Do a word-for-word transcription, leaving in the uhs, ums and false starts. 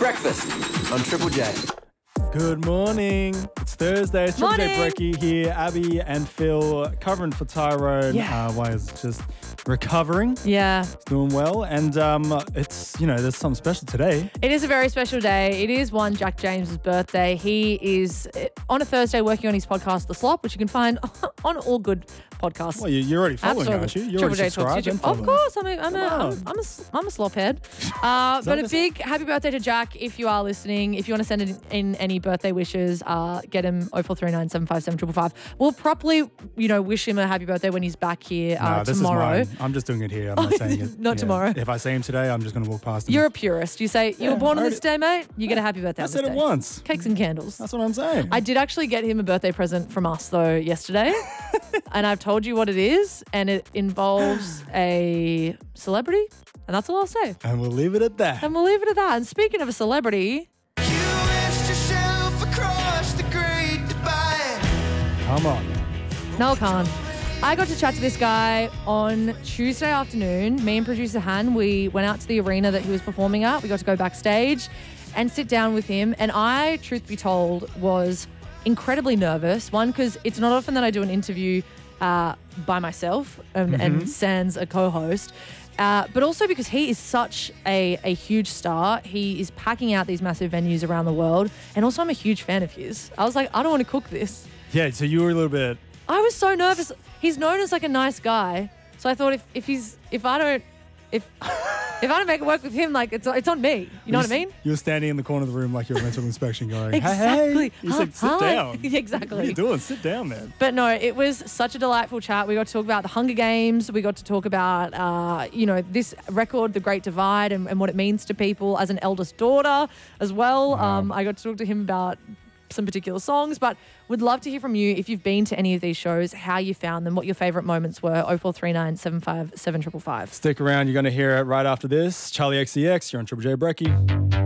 Breakfast on Triple J. Good morning. It's Thursday. It's Triple J Morning. Brekkie here. Abby and Phil covering for Tyrone. Yeah. Uh, while he's just recovering. Yeah, He's doing well. And um, it's, you know, there's something special today. it is a very special day. It is one Jack James's birthday. He is uh, on a Thursday working on his podcast, The Slop, which you can find on all good podcasts. Well, you- you're already following, aren't you? You're Triple already J Talks subscribed YouTube. and Of following. course, I'm a, I'm, a, Come I'm, on. I'm, a, s- I'm a slop head. Uh, but a what big happy birthday to Jack if you are listening. If you want to send in, in any birthday wishes, uh, get him oh four three nine, seven five seven, five five five. We'll properly, you know, wish him a happy birthday when he's back here uh, Nah, this tomorrow. is mine. I'm just doing it here. I'm not saying it. Not tomorrow. If I see him today, I'm just going to walk past him. You're a purist. You say, you Yeah, were born on I this day, mate. You get a happy birthday I on this said it day. once. Cakes and candles. That's what I'm saying. I did actually get him a birthday present from us though yesterday, and I've told you what it is, and it involves a celebrity, and that's all I'll say. and we'll leave it at that. And we'll leave it at that. And speaking of a celebrity, Come on. Noel Khan. I got to chat to this guy on Tuesday afternoon. Me and producer Han, we went out to the arena that he was performing at. We got to go backstage and sit down with him. And I, truth be told, was incredibly nervous. One, because it's not often that I do an interview uh, by myself and, and sans a co-host. Uh, but also because he is such a, a huge star. He is packing out these massive venues around the world. And also I'm a huge fan of his. I was like, I don't want to cook this. Yeah, so you were a little bit... I was so nervous. He's known as like a nice guy, so I thought if, if he's if I don't if if I don't make it work with him, like it's it's on me. You know what I mean? You were standing in the corner of the room like your rental inspection going, Exactly. hey, hey. You said, sit Hi. down. Yeah, exactly. What are you doing? Sit down, man. But no, it was such a delightful chat. We got to talk about the Hunger Games. We got to talk about, uh, you know, this record, The Great Divide, and, and what it means to people as an eldest daughter as well. Wow. Um, I got to talk to him about some particular songs, but would love to hear from you if you've been to any of these shows, how you found them, what your favourite moments were. oh four three nine, seven five seven, five five five. Stick around. You're going to hear it right after this. Charlie X C X, you're on Triple J Brekkie.